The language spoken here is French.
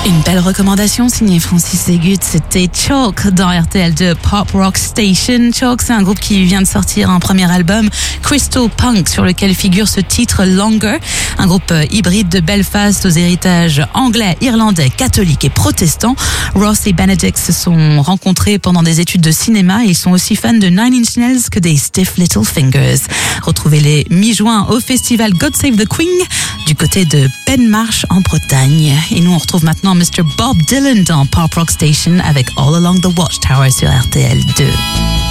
Une belle recommandation signée Francis Egut, c'était Chalk dans RTL2 Pop Rock Station. Chalk, c'est un groupe qui vient de sortir un premier album, Crystal Punk, sur lequel figure ce titre Longer. Un groupe hybride de Belfast aux héritages anglais, irlandais, catholiques et protestants. Ross et Benedict se sont rencontrés pendant des études de cinéma et ils sont aussi fans de Nine Inch Nails que des Stiff Little Fingers. Retrouvez-les mi-juin au festival God Save the Queen du côté de Penmarsh en Bretagne. Et nous on retrouve maintenant Mr. Bob Dylan dans Pop Rock Station avec All Along the Watchtower sur RTL2.